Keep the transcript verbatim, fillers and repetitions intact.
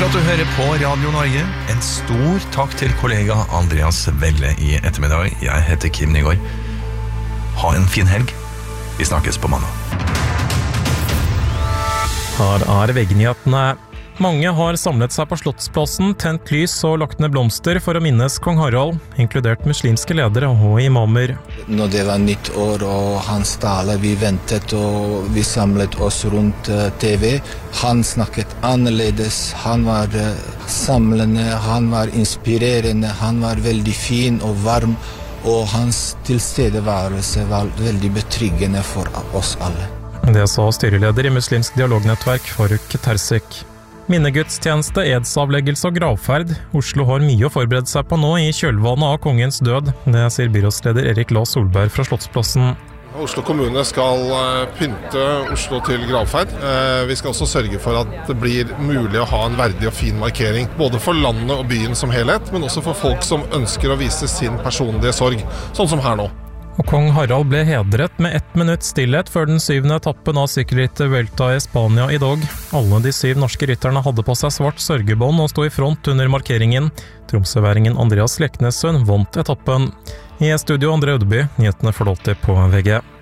for at du hører på Radio Norge. En stor takk til kollega Andreas Velle i ettermiddag. Jeg heter Kim Nygaard. Ha en fin helg. Vi snakkes på mandag. Her er veggnyhetene. Mange har samlet seg på Slottsplassen, tent lys og lagt ned blomster for å minnes kong Harald, inkludert muslimske ledere og imamer. Når det var nytt år og hans tale, vi ventet og vi samlet oss rundt T V. Han snakket annerledes, han var samlende, han var inspirerende, han var veldig fin og varm, og hans tilstedeværelse var veldig betryggende for oss alle. Det sa styreleder i Muslimsk dialognettverk Faruk Tersik. Minnegudstjeneste, edsavleggelse og gravferd. Oslo har mye å forberede seg på nå i kjølvannet av kongens død. Det sier byrådsleder Erik La Solberg fra Slottsplassen. Oslo kommune skal pynte Oslo til gravferd. Vi skal også sørge for at det blir mulig å ha en verdig og fin markering, både for landet og byen som helhet, men også for folk som ønsker å vise sin personlige sorg, sånn som her nå. Og kong Harald ble hedret med ett minutt stillhet før den syvende etappen av sykkelrittet Vuelta i Spania i dag. Alle de syv norske rytterne hadde på seg svart sørgebånd og sto i front under markeringen. Tromsøværingen Andreas Leknessøn vant etappen. I studio André Ødeby, nyhetene forlåter på V G.